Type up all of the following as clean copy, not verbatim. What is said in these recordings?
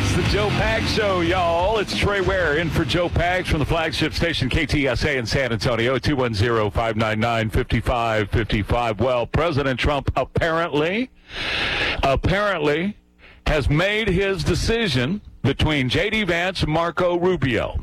It's the Joe Pags Show, y'all. It's Trey Ware in for Joe Pags from the flagship station KTSA in San Antonio, 210-599-5555. Well, President Trump apparently has made his decision between J.D. Vance and Marco Rubio.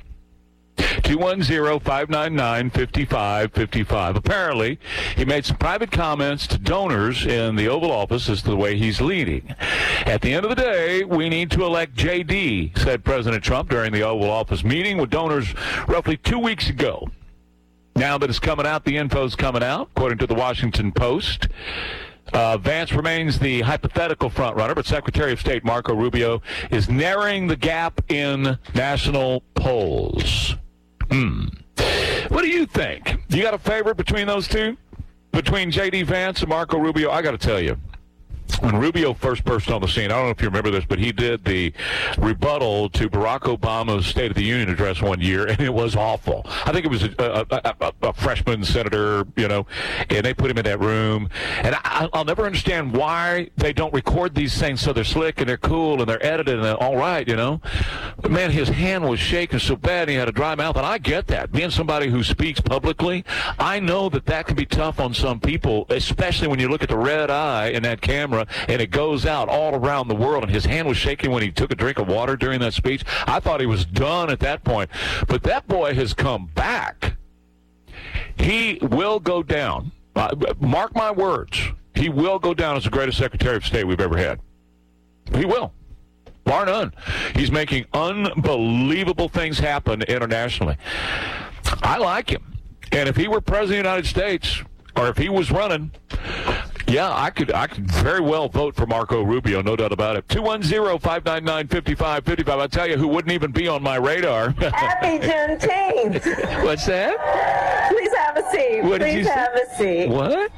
210-599-5555. Apparently, he made some private comments to donors in the Oval Office as to the way he's leading. At the end of the day, we need to elect J.D., said President Trump during the Oval Office meeting with donors roughly 2 weeks ago. Now that it's coming out, the info's coming out, according to the Washington Post. Vance remains the hypothetical frontrunner, but Secretary of State Marco Rubio is narrowing the gap in national polls. What do you think? You got a favorite between those two? Between J.D. Vance and Marco Rubio? I got to tell you, when Rubio first burst on the scene, I don't know if you remember this, but he did the rebuttal to Barack Obama's State of the Union address one year, and it was awful. I think it was a freshman senator, and they put him in that room. And I'll never understand why they don't record these things so they're slick and they're cool and they're edited and they're all right, But, man, his hand was shaking so bad and he had a dry mouth, and I get that. Being somebody who speaks publicly, I know that can be tough on some people, especially when you look at the red eye in that camera, and it goes out all around the world, and his hand was shaking when he took a drink of water during that speech. I thought he was done at that point. But that boy has come back. He will go down. Mark my words. He will go down as the greatest Secretary of State we've ever had. He will. Bar none. He's making unbelievable things happen internationally. I like him. And if he were President of the United States, or if he was running, yeah, I could very well vote for Marco Rubio, no doubt about it. 210-599-5555. I'll tell you who wouldn't even be on my radar. Happy Juneteenth. What's that? Please have a seat. Please have a seat. What?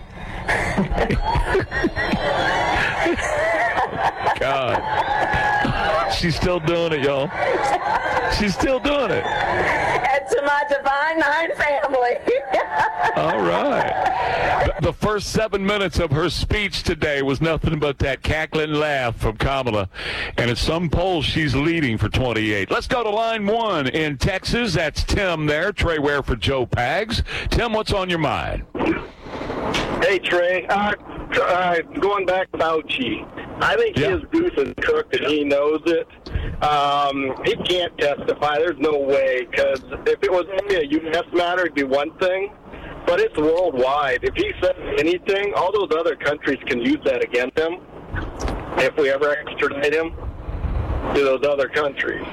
God. She's still doing it, y'all. She's still doing it. And to my Divine Nine family. All right. The first 7 minutes of her speech today was nothing but that cackling laugh from Kamala. And at some polls, she's leading for 28. Let's go to line one in Texas. That's Tim there. Trey Ware for Joe Pags. Tim, what's on your mind? Hey, Trey. Going back to Fauci, I think his goose is cooked and he knows it. He can't testify. There's no way, because if it was only a U.S. matter, it'd be one thing. But it's worldwide. If he says anything, all those other countries can use that against him if we ever extradite him to those other countries.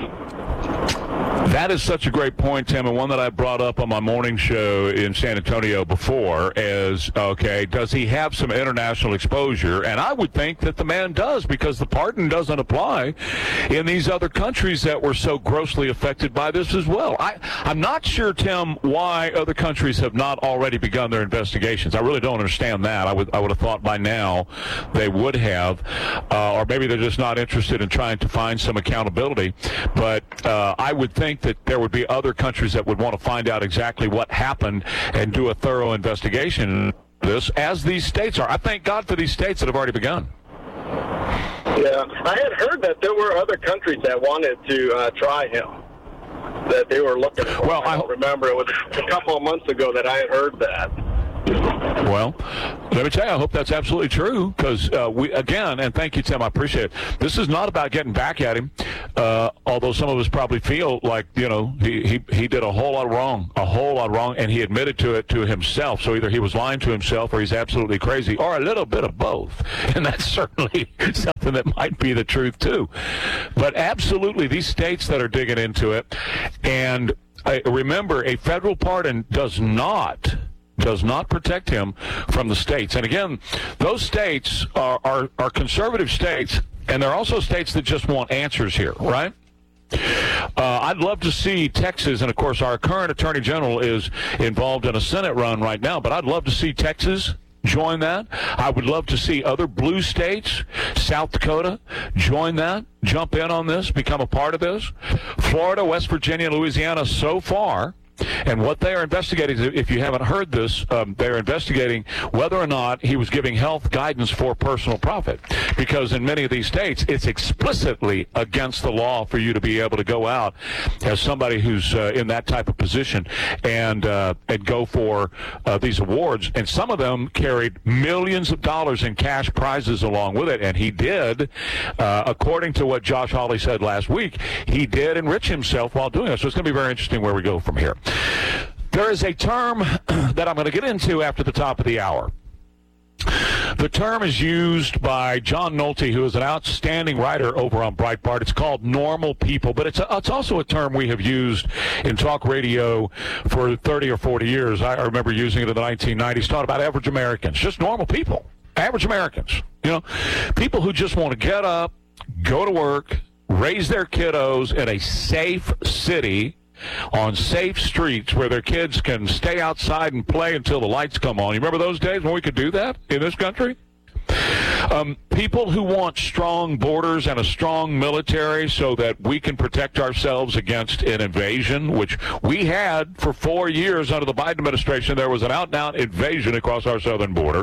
That is such a great point, Tim, and one that I brought up on my morning show in San Antonio before is, okay, does he have some international exposure? And I would think that the man does, because the pardon doesn't apply in these other countries that were so grossly affected by this as well. I'm not sure, Tim, why other countries have not already begun their investigations. I really don't understand that. I would have thought by now they would have, or maybe they're just not interested in trying to find some accountability. But I would think that there would be other countries that would want to find out exactly what happened and do a thorough investigation of this, as these states are. I thank God for these states that have already begun. Yeah, I had heard that there were other countries that wanted to try him, that they were looking for. Well, I don't remember. It was a couple of months ago that I had heard that. Well, let me tell you, I hope that's absolutely true, because again, and thank you, Tim, I appreciate it. This is not about getting back at him, although some of us probably feel like, he did a whole lot wrong, and he admitted to it to himself. So either he was lying to himself or he's absolutely crazy, or a little bit of both. And that's certainly something that might be the truth, too. But absolutely, these states that are digging into it, and remember, a federal pardon does not protect him from the states. And again, those states are conservative states, and they're also states that just want answers here, right? I'd love to see Texas, and of course our current Attorney General is involved in a Senate run right now, but I'd love to see Texas join that. I would love to see other blue states, South Dakota, join that, jump in on this, become a part of this. Florida, West Virginia, Louisiana, so far, And what they are investigating, if you haven't heard this, they're investigating whether or not he was giving health guidance for personal profit. Because in many of these states, it's explicitly against the law for you to be able to go out as somebody who's in that type of position and go for these awards. And some of them carried millions of dollars in cash prizes along with it. And he did, according to what Josh Hawley said last week, he did enrich himself while doing it. So it's going to be very interesting where we go from here. There is a term that I'm going to get into after the top of the hour. The term is used by John Nolte, who is an outstanding writer over on Breitbart. It's called normal people, but it's also a term we have used in talk radio for 30 or 40 years. I remember using it in the 1990s, talking about average Americans, just normal people, average Americans, people who just want to get up, go to work, raise their kiddos in a safe city, on safe streets where their kids can stay outside and play until the lights come on. You remember those days when we could do that in this country? People who want strong borders and a strong military so that we can protect ourselves against an invasion, which we had for 4 years under the Biden administration. There was an out-and-out invasion across our southern border.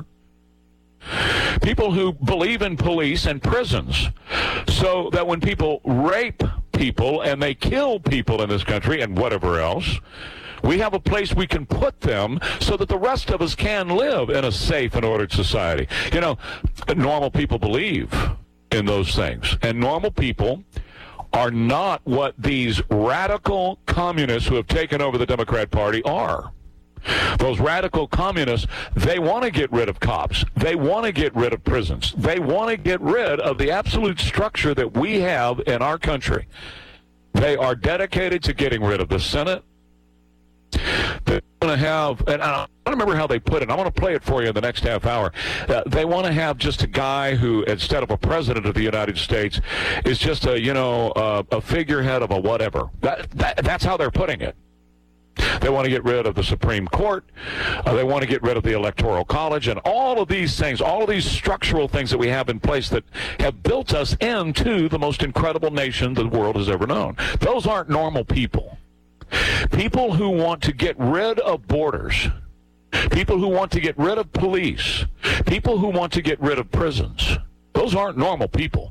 People who believe in police and prisons so that when people rape people and they kill people in this country and whatever else, we have a place we can put them so that the rest of us can live in a safe and ordered society. Normal people believe in those things. And normal people are not what these radical communists who have taken over the Democrat Party are. Those radical communists, they want to get rid of cops. They want to get rid of prisons. They want to get rid of the absolute structure that we have in our country. They are dedicated to getting rid of the Senate. They're going to have, and I don't remember how they put it. I want to play it for you in the next half hour. They want to have just a guy who, instead of a president of the United States, is just a figurehead of a whatever. That's how they're putting it. They want to get rid of the Supreme Court. They want to get rid of the Electoral College and all of these things, all of these structural things that we have in place that have built us into the most incredible nation the world has ever known. Those aren't normal people. People who want to get rid of borders, people who want to get rid of police, people who want to get rid of prisons, those aren't normal people.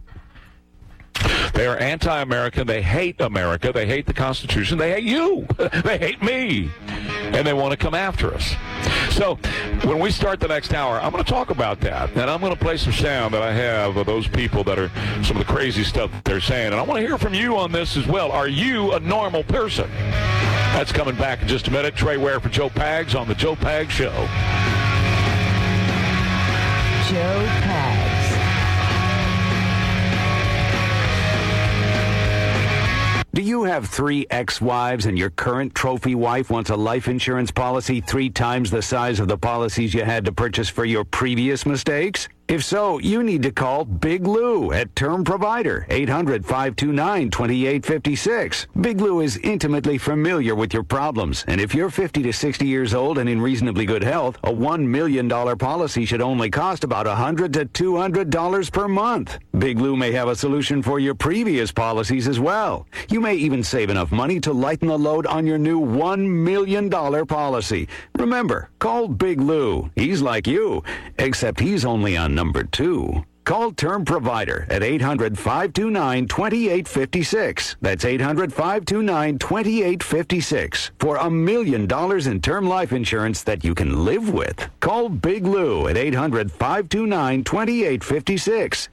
They are anti-American. They hate America. They hate the Constitution. They hate you. They hate me. And they want to come after us. So when we start the next hour, I'm going to talk about that. And I'm going to play some sound that I have of those people that are some of the crazy stuff that they're saying. And I want to hear from you on this as well. Are you a normal person? That's coming back in just a minute. Trey Ware for Joe Pags on The Joe Pags Show. Joe Pags. Do you have 3 ex-wives and your current trophy wife wants a life insurance policy 3 times the size of the policies you had to purchase for your previous mistakes? If so, you need to call Big Lou at Term Provider, 800-529-2856. Big Lou is intimately familiar with your problems, and if you're 50 to 60 years old and in reasonably good health, a $1 million policy should only cost about $100 to $200 per month. Big Lou may have a solution for your previous policies as well. You may even save enough money to lighten the load on your new $1 million policy. Remember, call Big Lou. He's like you, except he's only on number 2. Call Term Provider at 800-529-2856. That's 800-529-2856 for $1 million in term life insurance that you can live with. Call Big Lou at 800-529-2856.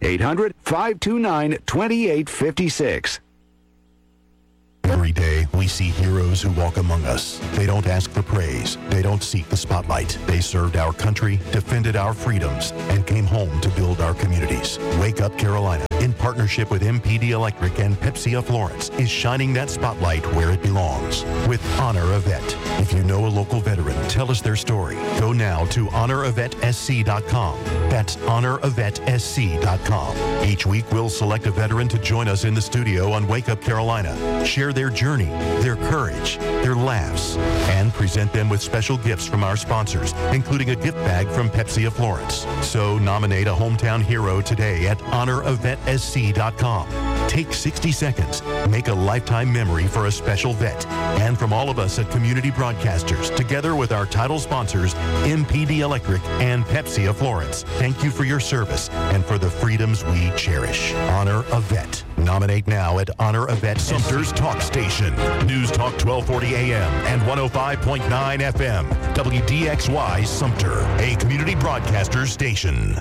800-529-2856. Every day, we see heroes who walk among us. They don't ask for praise. They don't seek the spotlight. They served our country, defended our freedoms, and came home to build our communities. Wake Up Carolina, in partnership with MPD Electric and Pepsi of Florence, is shining that spotlight where it belongs with Honor a Vet. If you know a local veteran, tell us their story. Go now to honoravetsc.com. That's honoravetsc.com. Each week, we'll select a veteran to join us in the studio on Wake Up Carolina. Share their journey, their courage, their laughs, and present them with special gifts from our sponsors, including a gift bag from Pepsi of Florence. So nominate a hometown hero today at honoravetsc.com. VetMC.com. Take 60 seconds. Make a lifetime memory for a special vet. And from all of us at Community Broadcasters, together with our title sponsors, MPD Electric and Pepsi of Florence, thank you for your service and for the freedoms we cherish. Honor a Vet. Nominate now at Honor a Vet. Sumter's Talk Station. News Talk 1240 AM and 105.9 FM. WDXY Sumter, a community broadcaster station.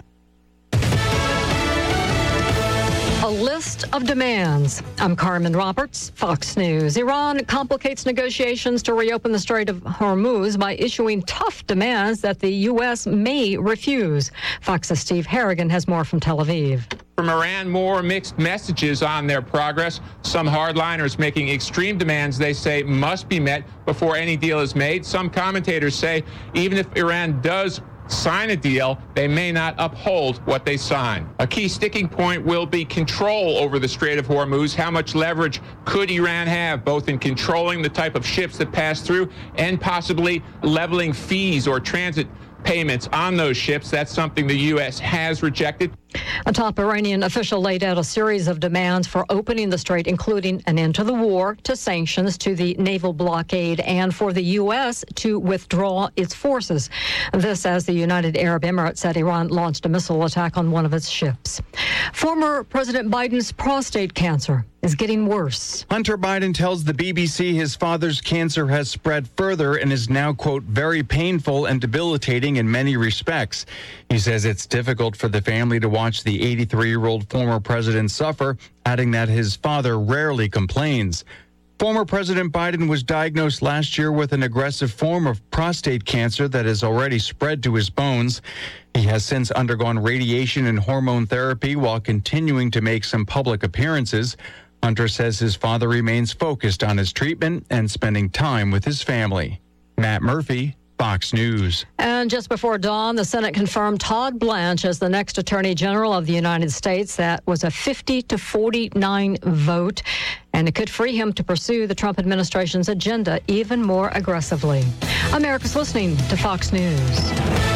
A list of demands. I'm Carmen Roberts, Fox News. Iran complicates negotiations to reopen the Strait of Hormuz by issuing tough demands that the U.S. may refuse. Fox's Steve Harrigan has more from Tel Aviv. From Iran, more mixed messages on their progress. Some hardliners making extreme demands they say must be met before any deal is made. Some commentators say even if Iran does sign a deal, they may not uphold what they sign. A key sticking point will be control over the Strait of Hormuz. How much leverage could Iran have, both in controlling the type of ships that pass through and possibly leveling fees or transit payments on those ships? That's something the U.S. has rejected. A top Iranian official laid out a series of demands for opening the strait, including an end to the war, to sanctions, to the naval blockade, and for the U.S. to withdraw its forces. This as the United Arab Emirates said Iran launched a missile attack on one of its ships. Former President Biden's prostate cancer is getting worse. Hunter Biden tells the BBC his father's cancer has spread further and is now, quote, very painful and debilitating in many respects. He says it's difficult for the family to watch the 83-year-old former president suffer, adding that his father rarely complains. Former President Biden was diagnosed last year with an aggressive form of prostate cancer that has already spread to his bones. He has since undergone radiation and hormone therapy while continuing to make some public appearances. Hunter says his father remains focused on his treatment and spending time with his family. Matt Murphy, Fox News. And just before dawn, the Senate confirmed Todd Blanche as the next Attorney General of the United States. That was a 50-49 vote, and it could free him to pursue the Trump administration's agenda even more aggressively. America's listening to Fox News.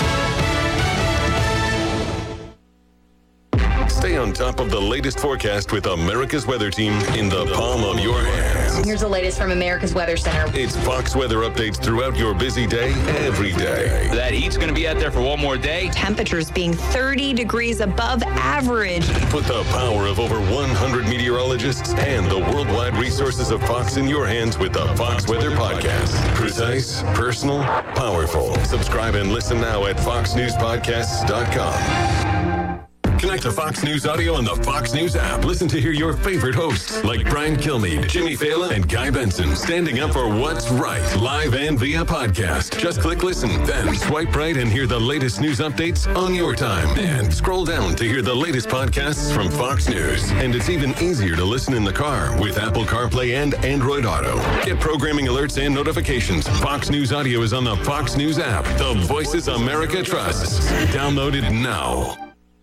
Stay on top of the latest forecast with America's Weather Team in the palm of your hands. Here's the latest from America's Weather Center. It's Fox weather updates throughout your busy day, every day. That heat's going to be out there for one more day. Temperatures being 30 degrees above average. Put the power of over 100 meteorologists and the worldwide resources of Fox in your hands with the Fox Weather Podcast. Precise, personal, powerful. Subscribe and listen now at foxnewspodcasts.com. Connect to Fox News Audio on the Fox News app. Listen to hear your favorite hosts like Brian Kilmeade, Jimmy Fallon, and Guy Benson standing up for what's right, live and via podcast. Just click listen, then swipe right and hear the latest news updates on your time. And scroll down to hear the latest podcasts from Fox News. And it's even easier to listen in the car with Apple CarPlay and Android Auto. Get programming alerts and notifications. Fox News Audio is on the Fox News app. The voices America trusts. Download it now.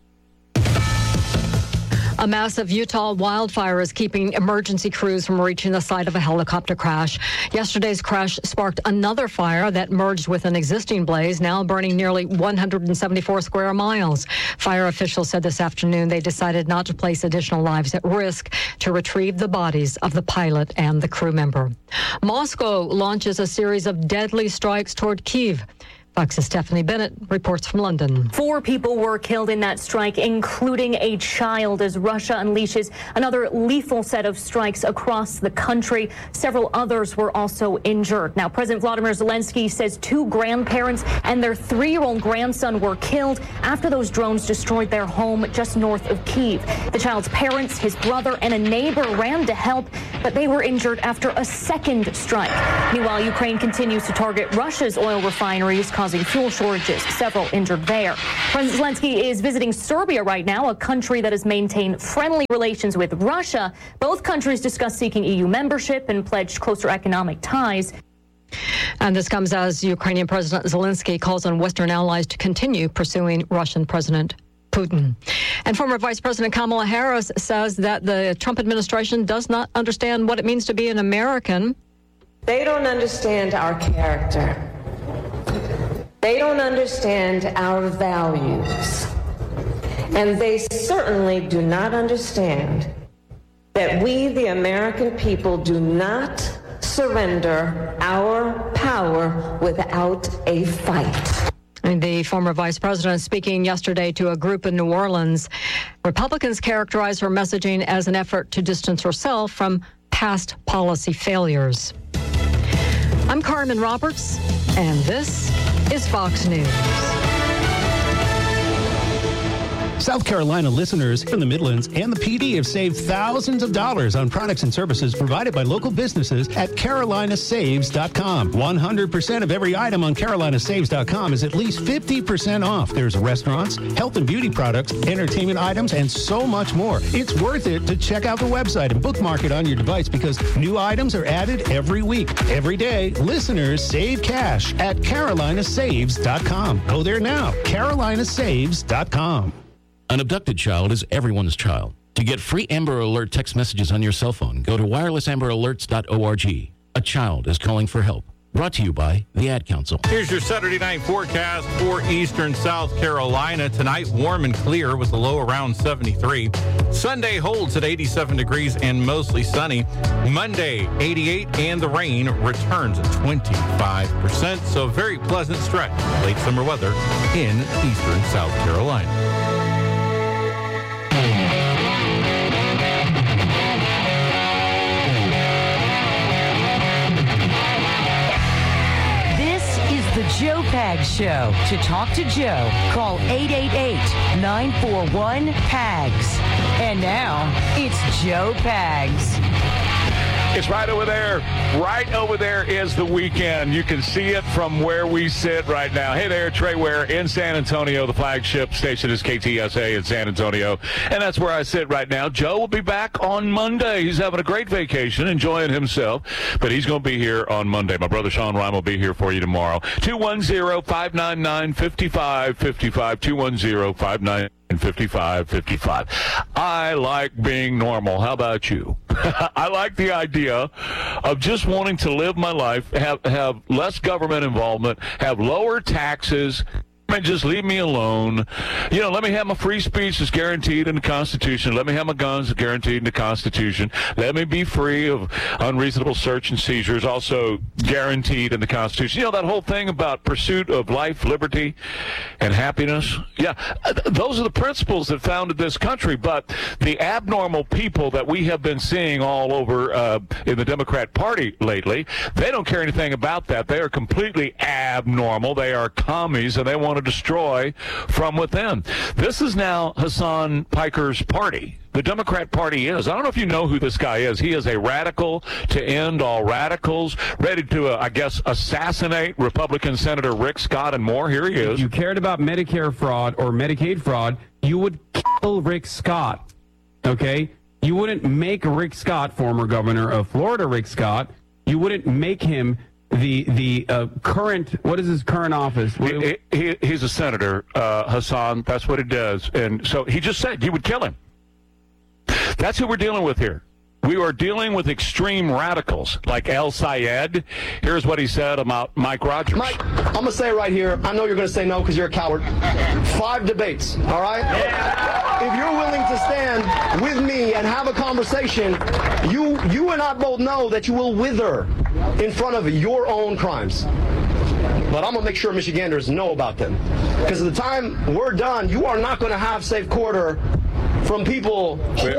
A massive Utah wildfire is keeping emergency crews from reaching the site of a helicopter crash. Yesterday's crash sparked another fire that merged with an existing blaze, now burning nearly 174 square miles. Fire officials said this afternoon they decided not to place additional lives at risk to retrieve the bodies of the pilot and the crew member. Moscow launches a series of deadly strikes toward Kyiv. Fox's Stephanie Bennett reports from London. 4 people were killed in that strike, including a child, as Russia unleashes another lethal set of strikes across the country. Several others were also injured. Now, President Vladimir Zelensky says 2 grandparents and their 3-year-old grandson were killed after those drones destroyed their home just north of Kyiv. The child's parents, his brother, and a neighbor ran to help, but they were injured after a second strike. Meanwhile, Ukraine continues to target Russia's oil refineries, causing fuel shortages, several injured there. President Zelensky is visiting Serbia right now, a country that has maintained friendly relations with Russia. Both countries discussed seeking EU membership and pledged closer economic ties. And this comes as Ukrainian President Zelensky calls on Western allies to continue pursuing Russian President Putin. And former Vice President Kamala Harris says that the Trump administration does not understand what it means to be an American. They don't understand our character. They don't understand our values. And they certainly do not understand that we, the American people, do not surrender our power without a fight. The former vice president speaking yesterday to a group in New Orleans. Republicans characterize her messaging as an effort to distance herself from past policy failures. I'm Carmen Roberts, and this is Fox News. South Carolina listeners in the Midlands and the PD have saved thousands of dollars on products and services provided by local businesses at carolinasaves.com. 100% of every item on carolinasaves.com is at least 50% off. There's restaurants, health and beauty products, entertainment items, and so much more. It's worth it to check out the website and bookmark it on your device because new items are added every week. Every day, listeners save cash at carolinasaves.com. Go there now, carolinasaves.com. An abducted child is everyone's child. To get free Amber Alert text messages on your cell phone, go to wirelessamberalerts.org. A child is calling for help. Brought to you by the Ad Council. Here's your Saturday night forecast for eastern South Carolina. Tonight, warm and clear with a low around 73. Sunday holds at 87 degrees and mostly sunny. Monday, 88, and the rain returns at 25%. So very pleasant stretch. Late summer weather in eastern South Carolina. The Joe Pags Show. To talk to Joe, call 888-941-PAGS. And now, it's Joe Pags. It's right over there. Right over there is the weekend. You can see it from where we sit right now. Hey there, Trey Ware in San Antonio. The flagship station is KTSA in San Antonio. And that's where I sit right now. Joe will be back on Monday. He's having a great vacation, enjoying himself. But he's going to be here on Monday. My brother Sean Rhyme will be here for you tomorrow. 210-599-5555. 210-599-5555. 55. I like being normal. How about you? I like the idea of just wanting to live my life, have less government involvement, have lower taxes, and just leave me alone. You know, let me have my free speech that's guaranteed in the Constitution. Let me have my guns guaranteed in the Constitution. Let me be free of unreasonable search and seizures, also guaranteed in the Constitution. You know, that whole thing about pursuit of life, liberty, and happiness. Yeah, those are the principles that founded this country. But the abnormal people that we have been seeing all over in the Democrat Party lately, they don't care anything about that. They are completely abnormal. They are commies, and they want to destroy from within. This is now Hassan Piker's party. The Democrat Party is. I don't know if you know who this guy is. He is a radical to end all radicals, ready to, I guess, assassinate Republican Senator Rick Scott and more. Here he is. If you cared about Medicare fraud or Medicaid fraud, you would kill Rick Scott, okay? You wouldn't make Rick Scott, former governor of Florida, Rick Scott, you wouldn't make him the current, what is his current office? He's a senator, Hassan. That's what it does. And so he just said you would kill him. That's who we're dealing with here. We are dealing with extreme radicals like El Sayed. Here's what he said about Mike Rogers. Mike, I'm going to say right here, I know you're going to say no because you're a coward. 5 debates, all right? Yeah. If you're willing to stand with me and have a conversation, you and I both know that you will wither in front of your own crimes. But I'm going to make sure Michiganders know about them. Because at the time we're done, you are not going to have safe quarter from people.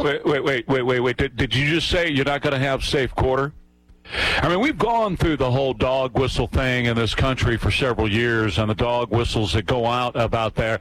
Wait. Did you just say you're not going to have safe quarter? I mean, we've gone through the whole dog whistle thing in this country for several years, and the dog whistles that go out about there,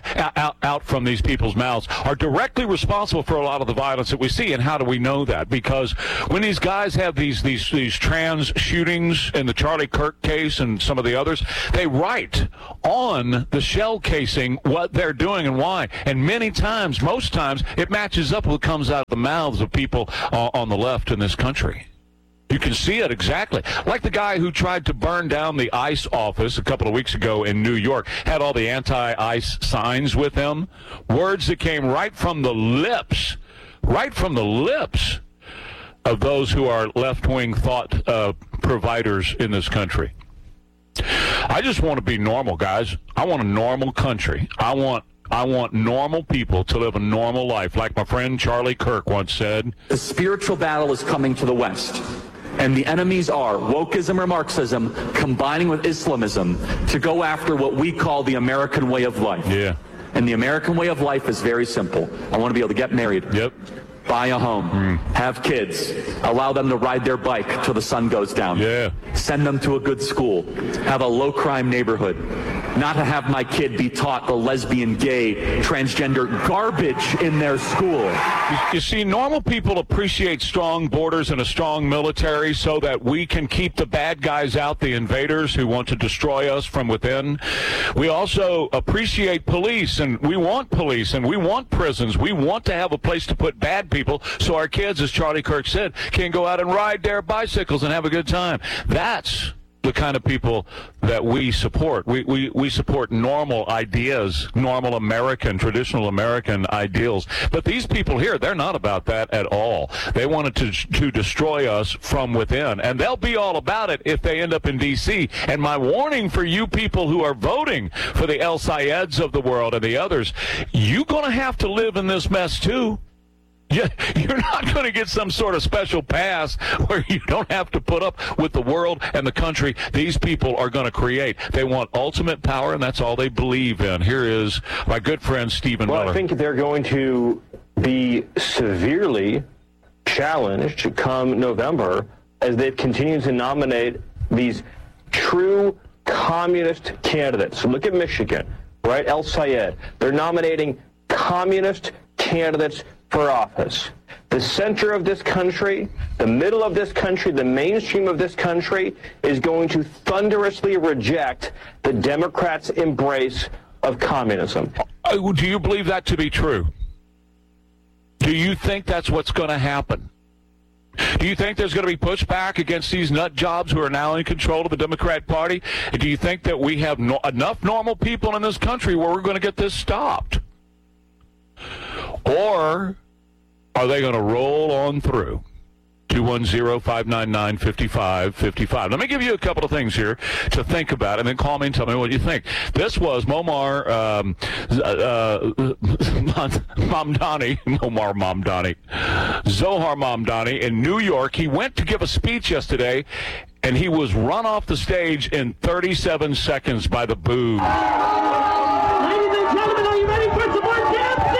out from these people's mouths, are directly responsible for a lot of the violence that we see. And how do we know that? Because when these guys have these trans shootings in the Charlie Kirk case and some of the others, they write on the shell casing what they're doing and why. And many times, most times, it matches up with what comes out of the mouths of people on the left in this country. You can see it exactly. Like the guy who tried to burn down the ICE office a couple of weeks ago in New York, had all the anti-ICE signs with him. Words that came right from the lips of those who are left-wing thought providers in this country. I just want to be normal, guys. I want a normal country. I want I want normal people to live a normal life, like my friend Charlie Kirk once said. The spiritual battle is coming to the West, and the enemies are wokeism or Marxism combining with Islamism to go after what we call the American way of life. Yeah. And the American way of life is very simple. I want to be able to get married. Yep. Buy a home, have kids, allow them to ride their bike till the sun goes down. Yeah. Send them to a good school, have a low-crime neighborhood. Not to have my kid be taught the lesbian, gay, transgender garbage in their school. You see, normal people appreciate strong borders and a strong military so that we can keep the bad guys out, the invaders who want to destroy us from within. We also appreciate police, and we want prisons. We want to have a place to put bad people so our kids, as Charlie Kirk said, can go out and ride their bicycles and have a good time. That's the kind of people that we support. We support normal ideas, normal American, traditional American ideals. But these people here, they're not about that at all. They wanted to destroy us from within. And they'll be all about it if they end up in D.C. And my warning for you people who are voting for the El Sayeds of the world and the others, you're going to have to live in this mess too. You're not going to get some sort of special pass where you don't have to put up with the world and the country these people are going to create. They want ultimate power, and that's all they believe in. Here is my good friend Stephen Miller. I think they're going to be severely challenged come November as they continue to nominate these true communist candidates. So look at Michigan, right? El Sayed. They're nominating communist candidates for office. The center of this country, the middle of this country, the mainstream of this country is going to thunderously reject the Democrats' embrace of communism. Do you believe that to be true? Do you think that's what's going to happen? Do you think there's going to be pushback against these nut jobs who are now in control of the Democrat Party? Do you think that we have enough normal people in this country where we're going to get this stopped? Or are they going to roll on through? 210-599-5555. Let me give you a couple of things here to think about, and then call me and tell me what you think. This was Momar Zohar Mamdani in New York. He went to give a speech yesterday, and he was run off the stage in 37 seconds by the boos. Ladies and gentlemen, are you ready for some more dancing?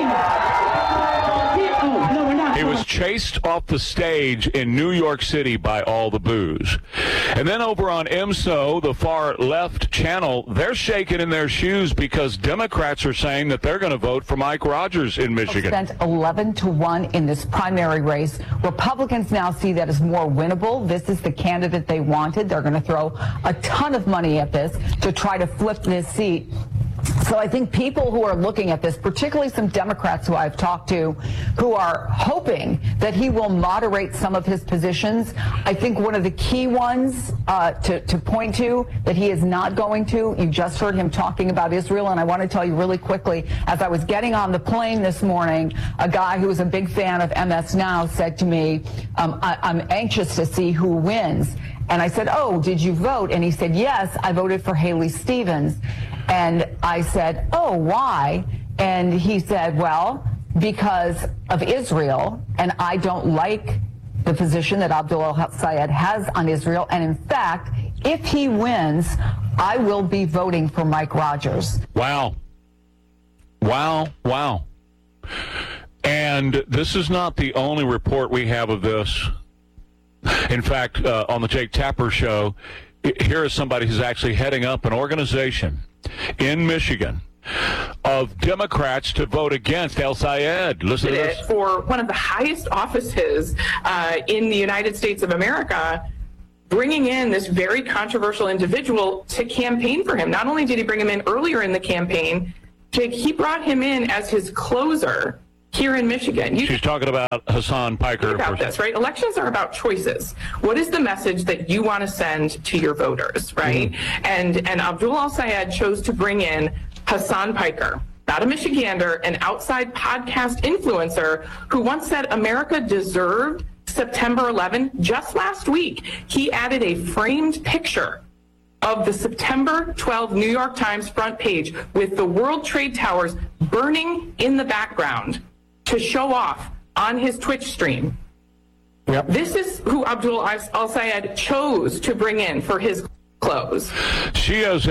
He was chased off the stage in New York City by all the boos. And then over on MSNO, the far left channel, they're shaking in their shoes because Democrats are saying that they're going to vote for Mike Rogers in Michigan. Spent 11-1 in this primary race. Republicans now see that as more winnable. This is the candidate they wanted. They're going to throw a ton of money at this to try to flip this seat. So I think people who are looking at this, particularly some Democrats who I've talked to, who are hoping that he will moderate some of his positions. I think one of the key ones to point to that he is not going to, you just heard him talking about Israel, and I want to tell you really quickly, as I was getting on the plane this morning, a guy who was a big fan of MS Now said to me, I'm anxious to see who wins. And I said, oh, did you vote? And he said, yes, I voted for Haley Stevens. And I said, oh, why? And he said, well, because of Israel, and I don't like the position that Abdul Sayed has on Israel. And in fact, if he wins, I will be voting for Mike Rogers. Wow. Wow, wow. And this is not the only report we have of this. In fact, on the Jake Tapper show, here is somebody who's actually heading up an organization in Michigan of Democrats to vote against El Sayed. Listen to this. For one of the highest offices in the United States of America, bringing in this very controversial individual to campaign for him. Not only did he bring him in earlier in the campaign, Jake, he brought him in as his closer here in Michigan. She's talking about Hassan Piker. Think about this, right? Elections are about choices. What is the message that you want to send to your voters, right? Mm-hmm. And Abdul Sayed chose to bring in Hassan Piker, not a Michigander, an outside podcast influencer who once said America deserved September 11. Just last week, he added a framed picture of the September 12 New York Times front page with the World Trade Towers burning in the background to show off on his Twitch stream. Yep. This is who Abdul al-Sayed chose to bring in for his clothes. She is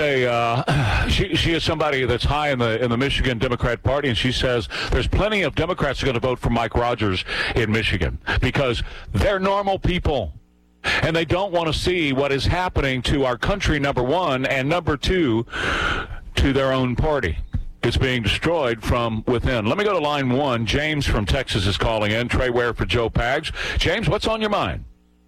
she is somebody that's high in the Michigan Democrat Party, and she says there's plenty of Democrats who are going to vote for Mike Rogers in Michigan because they're normal people, and they don't want to see what is happening to our country, number one, and number two, to their own party. It's being destroyed from within. Let me go to line one. James from Texas is calling in. Trey Ware for Joe Pags. James, what's on your mind?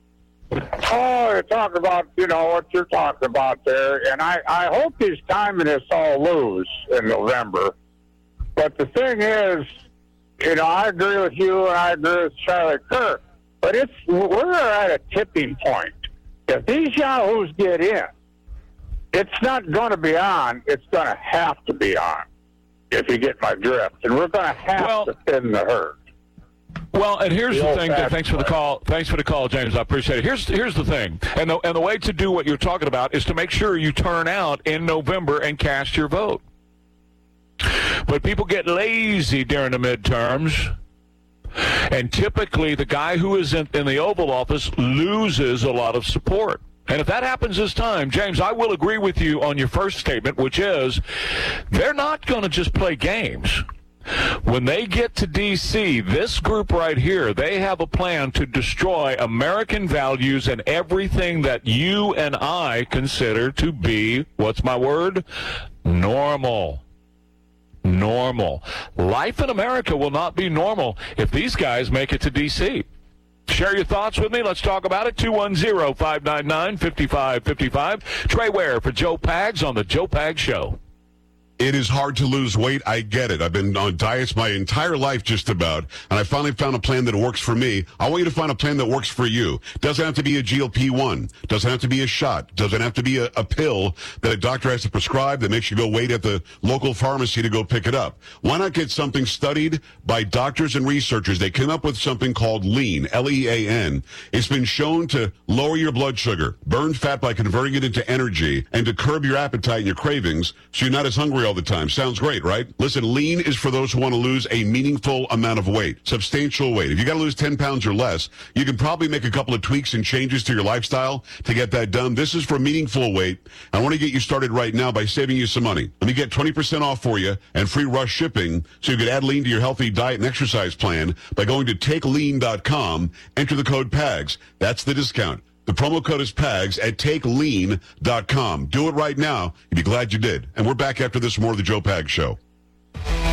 Oh, you're talking about, what you're talking about there. And I hope he's communists all lose in November. But the thing is, I agree with you and I agree with Charlie Kirk. But we're at a tipping point. If these yahoos get in, it's not going to be on. It's going to have to be on, if you get my drift. And we're going to have to thin the herd. Well, and here's the thing. Thanks for the call. Thanks for the call, James. I appreciate it. Here's the thing. And the way to do what you're talking about is to make sure you turn out in November and cast your vote. But people get lazy during the midterms. And typically the guy who is in the Oval Office loses a lot of support. And if that happens this time, James, I will agree with you on your first statement, which is they're not going to just play games. When they get to D.C., this group right here, they have a plan to destroy American values and everything that you and I consider to be, what's my word? Normal. Normal. Life in America will not be normal if these guys make it to D.C. Share your thoughts with me. Let's talk about it. 210-599-5555. Trey Ware for Joe Pags on the Joe Pags Show. It is hard to lose weight. I get it. I've been on diets my entire life just about, and I finally found a plan that works for me. I want you to find a plan that works for you. Doesn't have to be a GLP-1. Doesn't have to be a shot. Doesn't have to be a pill that a doctor has to prescribe that makes you go wait at the local pharmacy to go pick it up. Why not get something studied by doctors and researchers? They came up with something called Lean, L-E-A-N. It's been shown to lower your blood sugar, burn fat by converting it into energy, and to curb your appetite and your cravings so you're not as hungry all the time. Sounds great, right? Listen, Lean is for those who want to lose a meaningful amount of weight, substantial weight. If you got to lose 10 pounds or less, you can probably make a couple of tweaks and changes to your lifestyle to get that done. This is for meaningful weight. I want to get you started right now by saving you some money. Let me get 20% off for you and free rush shipping so you can add Lean to your healthy diet and exercise plan by going to takelean.com, enter the code PAGS. That's the discount. The promo code is PAGS at takelean.com. Do it right now. You'd be glad you did. And we're back after this, more of the Joe Pags Show.